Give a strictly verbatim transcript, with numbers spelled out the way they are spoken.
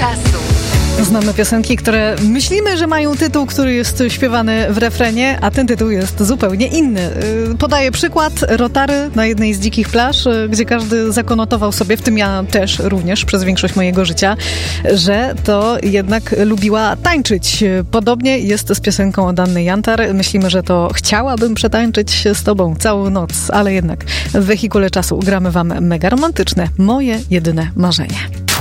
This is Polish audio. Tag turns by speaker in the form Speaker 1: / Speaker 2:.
Speaker 1: czasu.
Speaker 2: Znamy piosenki, które myślimy, że mają tytuł, który jest śpiewany w refrenie, a ten tytuł jest zupełnie inny. Podaję przykład Rotary na jednej z dzikich plaż, gdzie każdy zakonotował sobie, w tym ja też również przez większość mojego życia, że to jednak lubiła tańczyć. Podobnie jest z piosenką od Anny Jantar. Myślimy, że to chciałabym przetańczyć z tobą całą noc, ale jednak w wehikule czasu gramy wam mega romantyczne, moje jedyne marzenie.